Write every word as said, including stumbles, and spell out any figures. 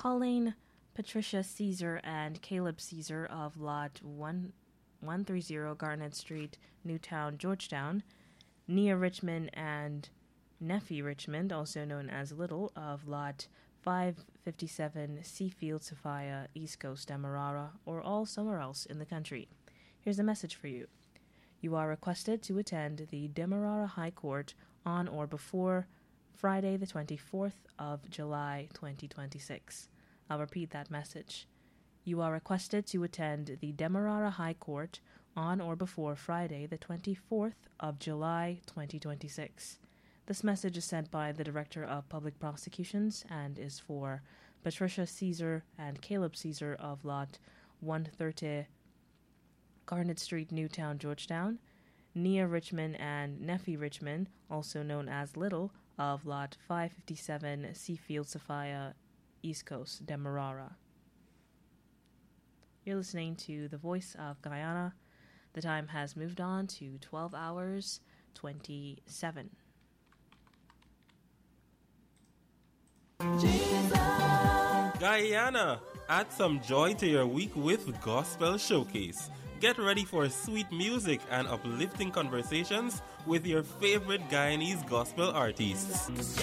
Colleen, Patricia Caesar, and Caleb Caesar of Lot one thirty Garnet Street, Newtown, Georgetown. Nia Richmond and Nephi Richmond, also known as Little, of Lot five fifty-seven Seafield, Sophia, East Coast, Demerara, or all somewhere else in the country. Here's a message for you. You are requested to attend the Demerara High Court on or before Friday the twenty-fourth of July, twenty twenty-six. I'll repeat that message. You are requested to attend the Demerara High Court on or before Friday the twenty-fourth of July, twenty twenty-six. This message is sent by the Director of Public Prosecutions and is for Patricia Caesar and Caleb Caesar of Lot one thirty Garnet Street, Newtown, Georgetown. Nia Richmond and Nephi Richmond, also known as Little, of Lot five fifty-seven Seafield, Sophia, East Coast, Demerara. You're listening to The Voice of Guyana. The time has moved on to twelve hours, twenty-seven. Jesus. Guyana, add some joy to your week with Gospel Showcase. Get ready for sweet music and uplifting conversations with your favorite Guyanese gospel artists.